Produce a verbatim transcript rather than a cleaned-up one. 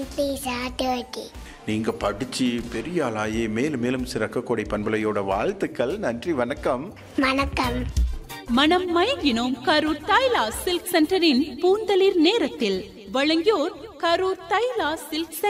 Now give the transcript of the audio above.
These are dirty. நீங்க படிச்சு பெரிய ஆளாயி மேலும் மேலும் சிறக்கக்கூடிய பண்பலையோட வாழ்த்துக்கள். நன்றி, வணக்கம். வணக்கம். மனம் மயங்கினோம் கரூர் தைலா சில்க் சென்டரின் பூந்தளிர் நேரத்தில் வழங்கியோர் கரூர் தைலா சில்க் சென்டர்.